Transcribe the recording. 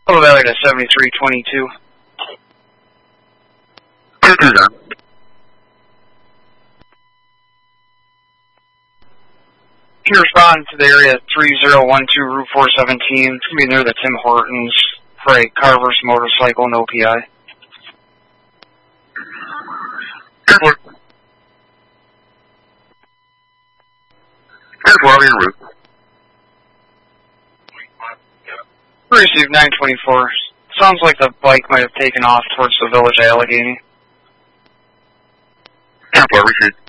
Hello, Valley to 7322. Can you respond to the area 3012 Route 417? It's going to be near the Tim Hortons for a car versus motorcycle, no PI. I'll be en route. Received 924. Sounds like the bike might have taken off towards the village of Allegheny. Received.